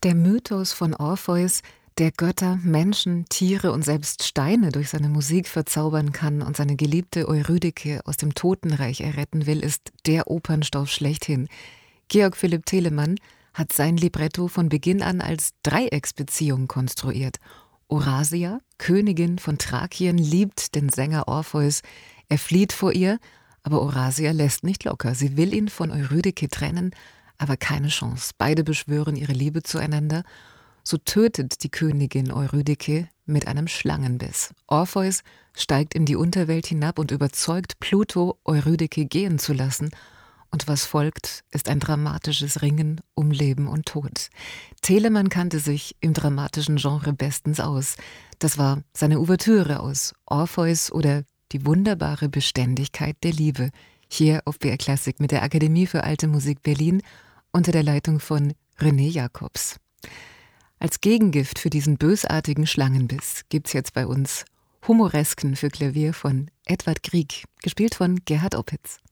Der Mythos von Orpheus, der Götter, Menschen, Tiere und selbst Steine durch seine Musik verzaubern kann und seine geliebte Eurydike aus dem Totenreich erretten will, ist der Opernstoff schlechthin. Georg Philipp Telemann hat sein Libretto von Beginn an als Dreiecksbeziehung konstruiert. Orasia, Königin von Thrakien, liebt den Sänger Orpheus. Er flieht vor ihr, aber Orasia lässt nicht locker. Sie will ihn von Eurydike trennen, aber keine Chance. Beide beschwören ihre Liebe zueinander. So tötet die Königin Eurydike mit einem Schlangenbiss. Orpheus steigt in die Unterwelt hinab und überzeugt Pluto, Eurydike gehen zu lassen. Und was folgt, ist ein dramatisches Ringen um Leben und Tod. Telemann kannte sich im dramatischen Genre bestens aus. Das war seine Ouvertüre aus Orpheus oder Die wunderbare Beständigkeit der Liebe. Hier auf BR Klassik mit der Akademie für Alte Musik Berlin unter der Leitung von René Jacobs. Als Gegengift für diesen bösartigen Schlangenbiss gibt's jetzt bei uns Humoresken für Klavier von Edvard Grieg, gespielt von Gerhard Opitz.